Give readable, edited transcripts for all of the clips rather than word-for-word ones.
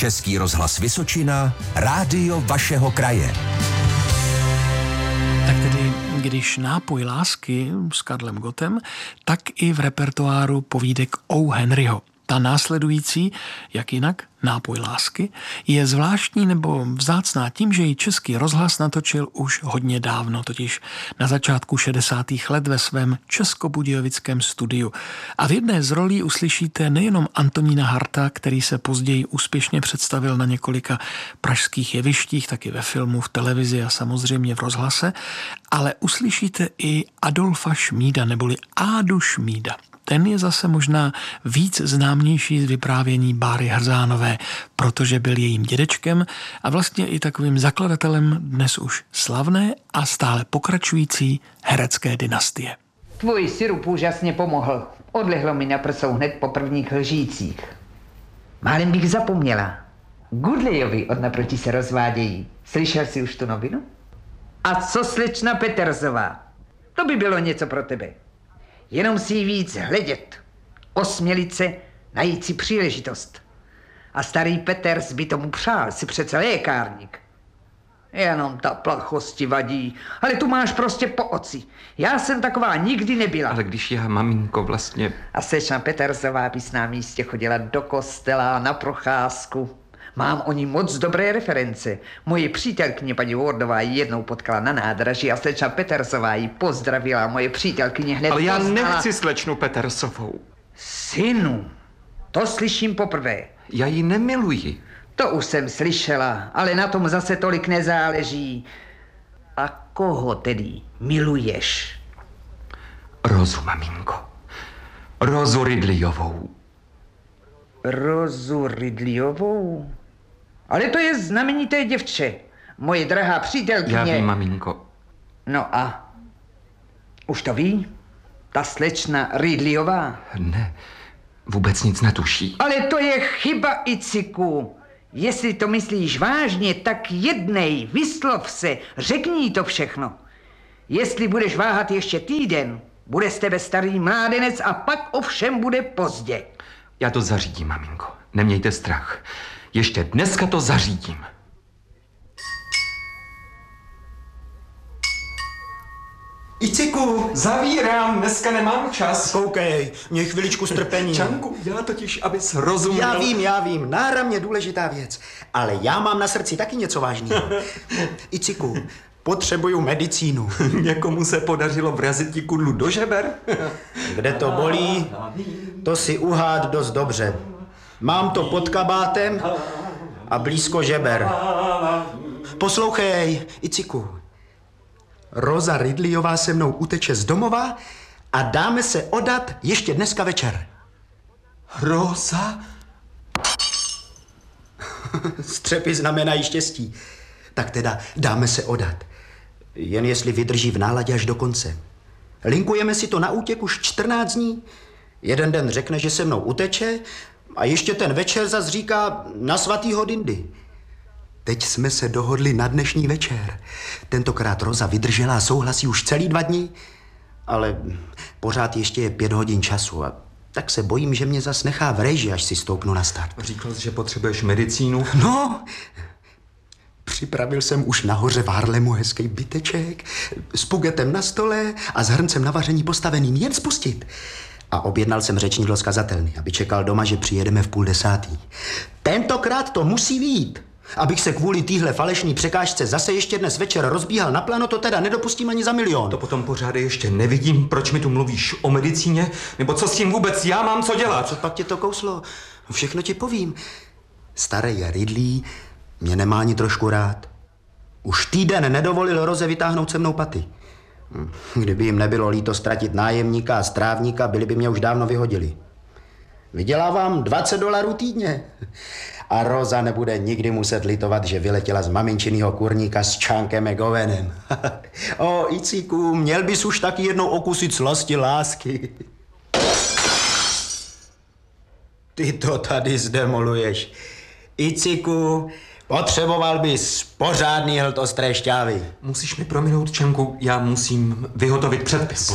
Český rozhlas Vysočina, rádio vašeho kraje. Tak tedy, když nápoj lásky s Karlem Gottem, tak i v repertoáru povídek O. Henryho. Ta následující, jak jinak, nápoj lásky, je zvláštní nebo vzácná tím, že ji Český rozhlas natočil už hodně dávno, totiž na začátku 60. let ve svém českobudějovickém studiu. A v jedné z rolí uslyšíte nejenom Antonína Harta, který se později úspěšně představil na několika pražských jevištích, taky ve filmu, v televizi a samozřejmě v rozhlase, ale uslyšíte i Adolfa Šmída, neboli Ádu Šmída. Ten je zase možná víc známější z vyprávění Báry Hrzánové, protože byl jejím dědečkem a vlastně i takovým zakladatelem dnes už slavné a stále pokračující herecké dynastie. Tvůj sirup úžasně pomohl. Odlehlo mi na prsou hned po prvních lžících. Málem bych zapomněla. Gudlejovi od naproti se rozvádějí. Slyšel jsi už tu novinu? A co slečna Peterzová? To by bylo něco pro tebe. Jenom si ji víc hledět, osmělit se, najít si příležitost. A starý Peters by tomu přál, si přece lékárník. Jenom ta plachosti vadí, ale tu máš prostě po oci. Já jsem taková nikdy nebyla. Ale když já, maminko, vlastně... A slečna Peterzová by s námi jistě chodila do kostela na procházku. Mám o ní moc dobré reference. Moje přítelkyně paní Wardová ji jednou potkala na nádraží a slečna Petersová ji pozdravila. Moje přítelkyně hned Ale já poznala... nechci slečnu Petersovou. Synu, to slyším poprvé. Já ji nemiluji. To už jsem slyšela, ale na tom zase tolik nezáleží. A koho tedy miluješ? Rozu, maminko. Rozu Ridleyovou. Rozu Ridleyovou? Ale to je znamenité děvče. Moje drahá přítelkyně... Já vím, maminko. No a? Už to ví? Ta slečna Ridleyová? Ne, vůbec nic netuší. Ale to je chyba, Iciku. Jestli to myslíš vážně, tak jednej, vyslov se, řekni jí to všechno. Jestli budeš váhat ještě týden, bude z tebe starý mládenec a pak ovšem bude pozdě. Já to zařídím, maminko. Nemějte strach. Ještě dneska to zařídím. Iciku, zavírám, dneska nemám čas. Koukej, měj chviličku strpení. Čanku, já totiž, abys rozuměl. Já vím, náramně důležitá věc. Ale já mám na srdci taky něco vážného. Iciku, potřebuju medicínu. Někomu se podařilo vrazit ti kudlu do žeber? Kde to bolí, to si uhád dost dobře. Mám to pod kabátem a blízko žeber. Poslouchej, Iciku. Roza Ridleyová se mnou uteče z domova a dáme se odat ještě dneska večer. Roza? Střepy znamenají štěstí. Tak teda dáme se odat. Jen jestli vydrží v náladě až do konce. Linkujeme si to na útěk už 14 dní. Jeden den řekne, že se mnou uteče a ještě ten večer zas říká na svatýho Dindy. Teď jsme se dohodli na dnešní večer. Tentokrát Roza vydržela a souhlasí už celý 2 dny, ale pořád ještě je 5 hodin času a tak se bojím, že mě zas nechá v reži, až si stoupnu na start. Říkal jsi, že potřebuješ medicínu? No, připravil jsem už nahoře v Harlemu hezký byteček s pugetem na stole a s hrncem na vaření postaveným, jen spustit. A objednal jsem řečnidlo z kazatelny, aby čekal doma, že přijedeme v 9:30. Tentokrát to musí vyjít. Abych se kvůli téhle falešný překážce zase ještě dnes večer rozbíhal na plano, to teda nedopustím ani za milion. To potom pořád ještě nevidím, proč mi tu mluvíš o medicíně, nebo co s tím vůbec já mám co dělat. A co pak tě to kouslo? Všechno ti povím. Starý Ridley mě nemá ani trošku rád. Už týden nedovolil Roze vytáhnout se mnou paty. Kdyby jim nebylo líto ztratit nájemníka a strávníka, byli by mě už dávno vyhodili. Vydělávám $20 týdně. A Roza nebude nikdy muset litovat, že vyletěla z maminčinýho kurníka s Čánkem McGowanem. O, Iciku, měl bys už taky jednou okusit slasti lásky. Ty to tady zdemoluješ. Iciku, potřeboval bys pořádný hlt ostré šťávy. Musíš mi prominout, Čanku, já musím vyhotovit předpis.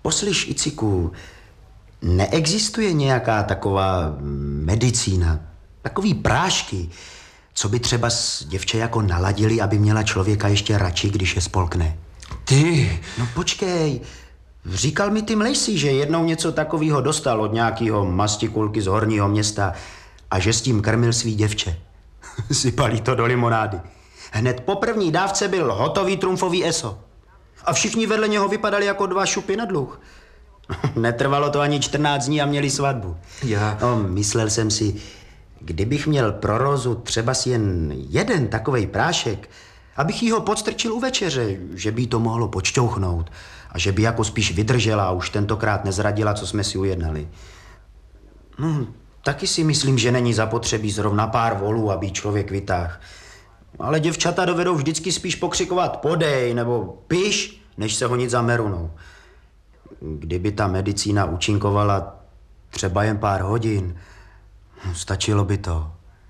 Poslyš, Iciku, neexistuje nějaká taková medicína, Takový prášky, co by třeba s děvče jako naladili, aby měla člověka ještě radši, když je spolkne. Ty! No počkej, říkal mi Tim Lacey, že jednou něco takového dostal od nějakého mastikulky z horního města a že s tím krmil svý děvče. Sypali to do limonády. Hned po první dávce byl hotový trumfový eso. A všichni vedle něho vypadali jako dva šupy na dluh. Netrvalo to ani 14 dní a měli svatbu. No, myslel jsem si, kdybych měl pro Rózu třeba si jen jeden takovej prášek, abych jí ho podstrčil u večeře, že by jí to mohlo počťouchnout a že by jako spíš vydržela a už tentokrát nezradila, co jsme si ujednali. No, taky si myslím, že není zapotřebí zrovna pár volů, aby člověk vytáhl. Ale děvčata dovedou vždycky spíš pokřikovat podej nebo piš, než se honit za merunou. Kdyby ta medicína účinkovala třeba jen pár hodin, stačilo by to.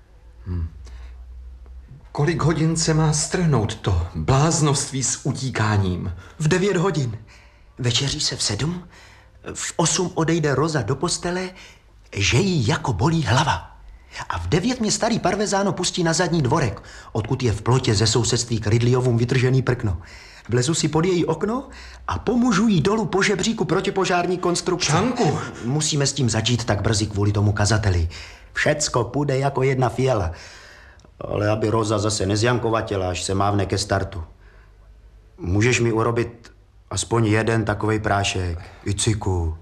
Kolik hodin se má strhnout to bláznoství s utíkáním? V 9 hodin. Večeří se v 7, v 8 odejde Roza do postele, že jí jako bolí hlava. A v 9 mě starý parvezáno pustí na zadní dvorek, odkud je v plotě ze sousedství k Ridleyovům vytržený prkno. Vlezu si pod její okno a pomůžu jí dolů po žebříku protipožární konstrukce. Čanku! Musíme s tím začít tak brzy kvůli tomu kazateli. Všecko půjde jako jedna fiala. Ale aby Roza zase nezjankovatěla, až se mávne ke startu. Můžeš mi urobit aspoň jeden takovej prášek, Iciku.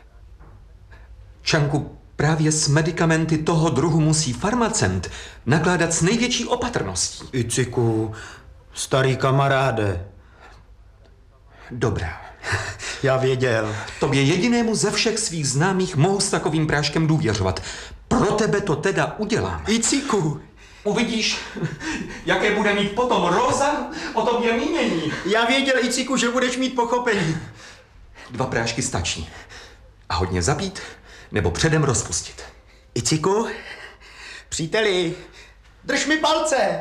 Čanku, právě s medikamenty toho druhu musí farmacent nakládat s největší opatrností. Iciku, starý kamaráde. Dobrá. Já věděl. Tobě jedinému ze všech svých známých mohu s takovým práškem důvěřovat. Pro tebe to teda udělám. Iciku. Uvidíš, jaké bude mít potom Róza o tobě mínění. Já věděl, Iciku, že budeš mít pochopení. 2 prášky stačí. A hodně zapít, nebo předem rozpustit. Iciku, příteli, drž mi palce.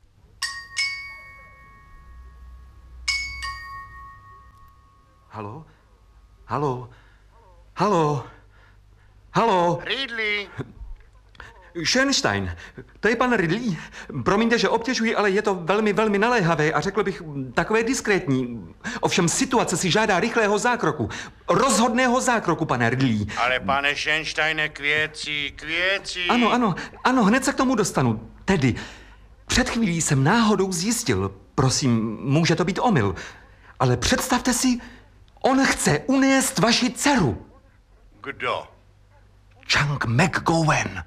Halo? Halo? Halo? Halo? Ridley! Schönstein, to je pan Ridley. Promiňte, že obtěžuji, ale je to velmi, velmi naléhavé a řekl bych takové diskrétní. Ovšem situace si žádá rychlého zákroku. Rozhodného zákroku, pane Ridley. Ale pane Schönsteine, k věci. Ano, hned se k tomu dostanu. Tedy, před chvílí jsem náhodou zjistil, prosím, může to být omyl, ale představte si, on chce unést vaši dceru. Kdo? Chang McGowan.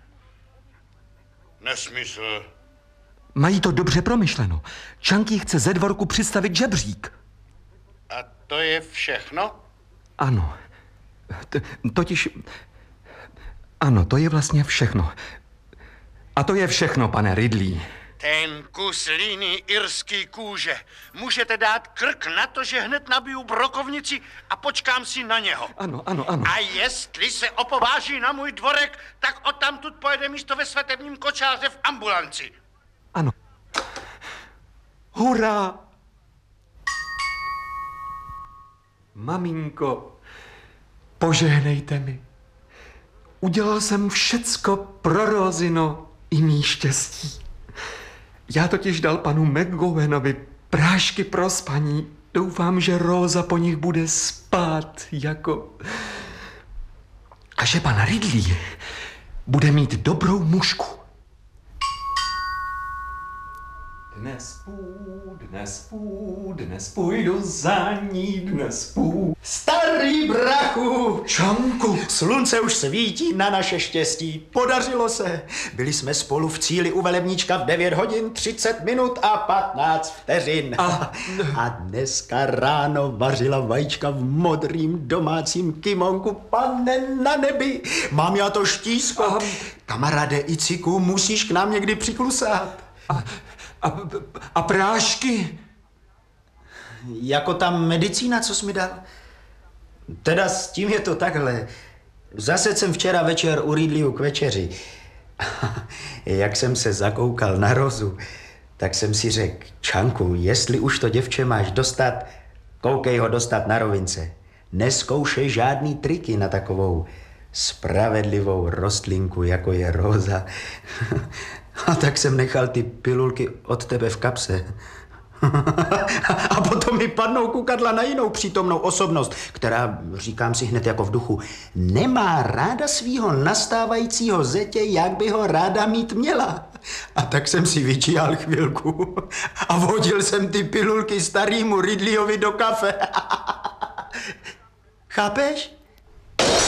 Nesmysl. Mají to dobře promyšleno. Chang jí chce ze dvorku přistavit žebřík. A to je všechno? Ano. Totiž... Ano, to je vlastně všechno. A to je všechno, pane Ridley. Ten kus líný irský kůže. Můžete dát krk na to, že hned nabiju brokovnici a počkám si na něho. Ano. A jestli se opováží na můj dvorek, tak odtamtud pojede místo ve svatebním kočáře v ambulanci. Ano. Hurá! Maminko, požehnejte mi. Udělal jsem všecko pro Rózino i mý štěstí. Já totiž dal panu McGowanovi prášky pro spaní. Doufám, že Róza po nich bude spát jako... A že pan Ridley bude mít dobrou mužku. Dnes půjdu za ní, dnes půjdu. Starý brachu! Čanku! Slunce už svítí na naše štěstí. Podařilo se. Byli jsme spolu v cíli u velebníčka v 9 hodin, 30 minut a 15 vteřin. A dneska ráno vařila vajíčka v modrým domácím kimonku. Pane na nebi, mám já to štízko. Kamaráde Iciku, musíš k nám někdy přiklusat. A prášky? Jako ta medicína, co jsi mi dal? Teda s tím je to takhle. Zase jsem včera večer u Ridleyu k večeři. Jak jsem se zakoukal na Rozu, tak jsem si řekl, Čanku, jestli už to děvče máš dostat, koukej ho dostat na rovince. Neskoušej žádný triky na takovou spravedlivou rostlinku, jako je Róza. A tak jsem nechal ty pilulky od tebe v kapse. A potom mi padnou kukadla na jinou přítomnou osobnost, která, říkám si hned jako v duchu, nemá ráda svýho nastávajícího zetě, jak by ho ráda mít měla. A tak jsem si vyčíhal chvilku a vodil jsem ty pilulky starýmu Ridleyovi do kafe. Chápeš?